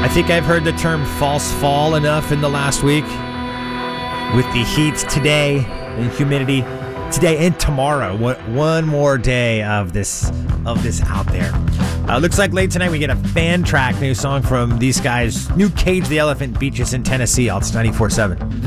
I think I've heard the term false fall enough in the last week. With the heat today and humidity today and tomorrow. One more day of this out there. Looks like late tonight we get a fan track new song from these guys. New Cage the Elephant Beaches in Tennessee. It's 94.7.